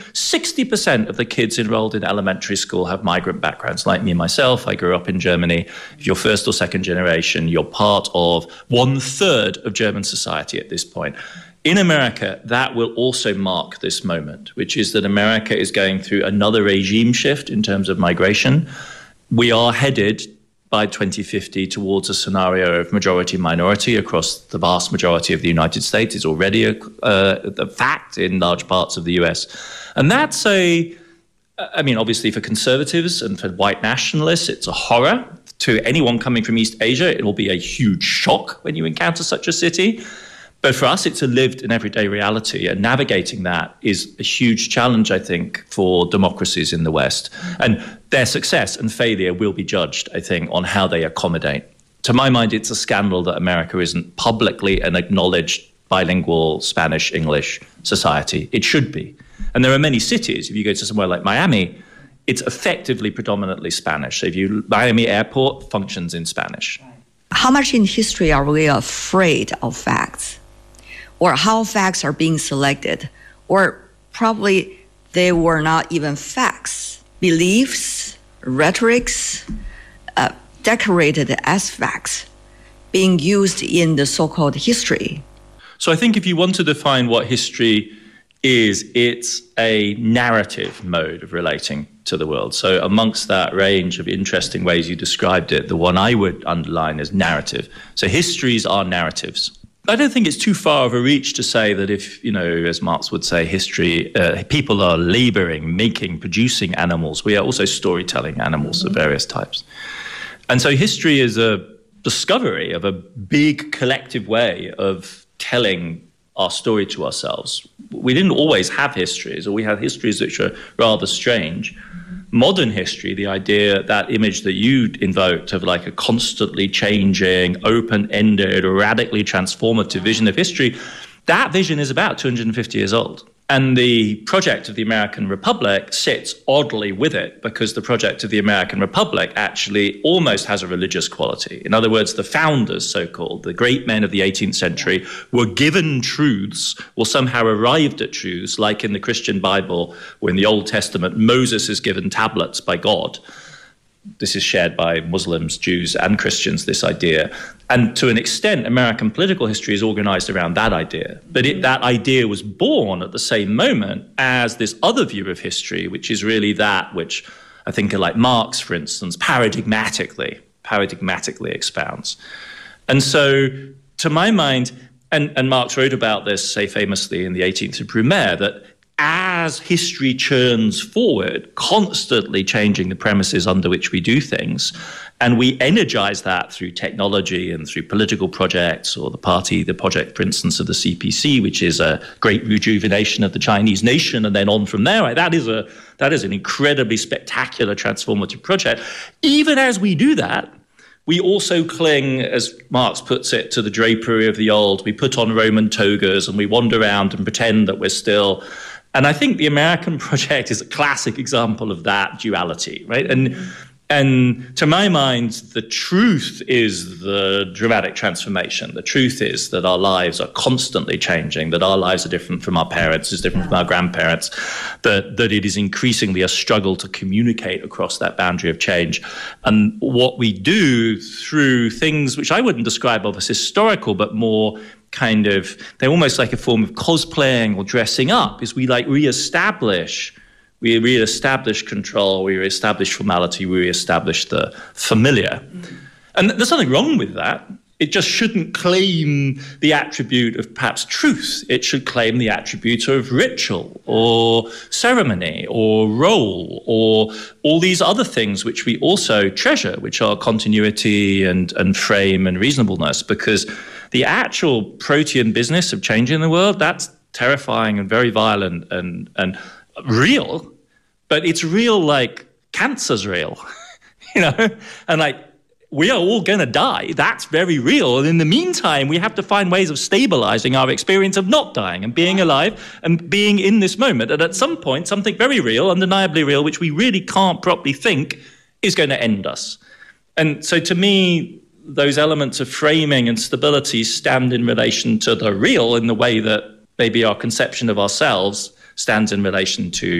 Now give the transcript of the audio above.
60% of the kids enrolled in elementary school have migrant backgrounds, like me myself. I grew up in Germany. If you're first or second generation, you're part of 1/3 of German society at this point. In America, that will also mark this moment, which is that America is going through another regime shift in terms of migration. We are headed by 2050 towards a scenario of majority-minority across the vast majority of the United States. It's already a fact in large parts of the US. And that's obviously for conservatives and for white nationalists, it's a horror. To anyone coming from East Asia, it will be a huge shock when you encounter such a city. But for us, it's a lived and everyday reality, and navigating that is a huge challenge, I think, for democracies in the West. And their success and failure will be judged, I think, on how they accommodate. To my mind, it's a scandal that America isn't publicly an acknowledged bilingual Spanish-English society. It should be. And there are many cities, if you go to somewhere like Miami, it's effectively predominantly Spanish. So Miami Airport functions in Spanish. How much in history are we afraid of facts? Or how facts are being selected, or probably they were not even facts, beliefs, rhetorics, decorated as facts, being used in the so-called history. So I think if you want to define what history is, it's a narrative mode of relating to the world. So amongst that range of interesting ways you described it, the one I would underline is narrative. So histories are narratives. I don't think it's too far of a reach to say that if, as Marx would say, history, people are laboring, producing animals. We are also storytelling animals of various types. And so history is a discovery of a big collective way of telling our story to ourselves. We didn't always have histories, or we have histories which are rather strange. Modern history, the idea, that image that you invoked of like a constantly changing, open-ended, radically transformative vision of history, that vision is about 250 years old. And the project of the American Republic sits oddly with it, because the project of the American Republic actually almost has a religious quality. In other words, the founders, so-called, the great men of the 18th century, were given truths, or somehow arrived at truths, like in the Christian Bible, or in the Old Testament, Moses is given tablets by God. This is shared by Muslims, Jews, and Christians, this idea. And to an extent, American political history is organized around that idea. But that idea was born at the same moment as this other view of history, which is really that which I think, like Marx, for instance, paradigmatically expounds. And so, to my mind, and Marx wrote about this, say, famously in the 18th of Brumaire, that as history churns forward, constantly changing the premises under which we do things, and we energize that through technology and through political projects, or the project, for instance, of the CPC, which is a great rejuvenation of the Chinese nation, and then on from there, right? That is an incredibly spectacular transformative project. Even as we do that, we also cling, as Marx puts it, to the drapery of the old. We put on Roman togas and we wander around and pretend that we're still. And I think the American project is a classic example of that duality, right? And to my mind, the truth is the dramatic transformation. The truth is that our lives are constantly changing, that our lives are different from our parents, is different from our grandparents, that it is increasingly a struggle to communicate across that boundary of change. And what we do through things which I wouldn't describe as historical, but more kind of, they're almost like a form of cosplaying or dressing up, is we reestablish control, we reestablish formality, we reestablish the familiar. And there's nothing wrong with that. It just shouldn't claim the attribute of perhaps truth. It should claim the attribute of ritual or ceremony or role or all these other things which we also treasure, which are continuity and frame and reasonableness, because the actual protean business of changing the world, that's terrifying and very violent and real, but it's real like cancer's real, and like we are all going to die. That's very real. And in the meantime, we have to find ways of stabilizing our experience of not dying and being alive and being in this moment. And at some point, something very real, undeniably real, which we really can't properly think, is going to end us. And so to me, those elements of framing and stability stand in relation to the real in the way that maybe our conception of ourselves stands in relation to